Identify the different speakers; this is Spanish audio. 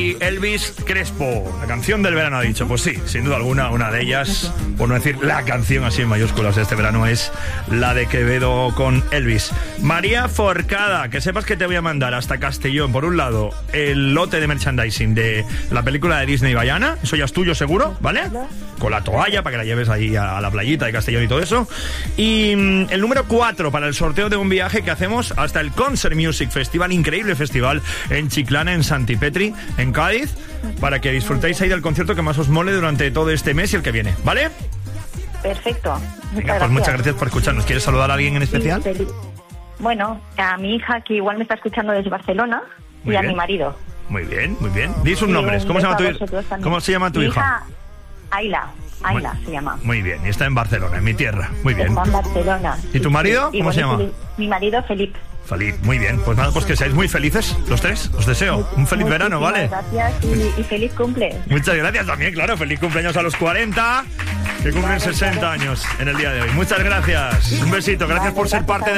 Speaker 1: y Elvis Crespo. La canción del verano, ha dicho. Pues sí, sin duda alguna, una de ellas, por no decir la canción así en mayúsculas de este verano, es la de Quevedo con Elvis. María Forcada, que sepas que te voy a mandar hasta Castellón, por un lado, el lote de merchandising de la película de Disney Vaiana, eso ya es tuyo seguro, ¿vale? Con la toalla para que la lleves ahí a la playita de Castellón y todo eso. Y el número 4 para el sorteo de un viaje que hacemos hasta el Concert Music Festival, increíble festival en Chiclana, en Santipetri, en Cádiz, para que disfrutéis ahí del concierto que más os mole durante todo este mes y el que viene, ¿vale?
Speaker 2: Perfecto.
Speaker 1: Venga, pues muchas gracias por escucharnos. ¿Quieres saludar a alguien en especial?
Speaker 2: Sí, bueno, a mi hija, que igual me está escuchando desde Barcelona,
Speaker 1: Muy
Speaker 2: y a
Speaker 1: bien.
Speaker 2: mi marido.
Speaker 1: Muy bien, muy bien. Di sus nombres. ¿Cómo se llama tu
Speaker 2: Mi
Speaker 1: hija?
Speaker 2: Ayla se llama.
Speaker 1: Muy bien, y está en Barcelona, en mi tierra. Muy bien.
Speaker 2: Está en Barcelona.
Speaker 1: ¿Y tu marido? ¿Cómo se llama?
Speaker 2: Mi marido, Felipe.
Speaker 1: Feliz, muy bien. Pues nada, pues que seáis muy felices los tres. Os deseo un feliz verano, ¿vale?
Speaker 2: Gracias y feliz cumple.
Speaker 1: Muchas gracias también, claro. Feliz cumpleaños a los 40, que cumplen 60 años en el día de hoy. Muchas gracias. Un besito. Gracias por ser parte de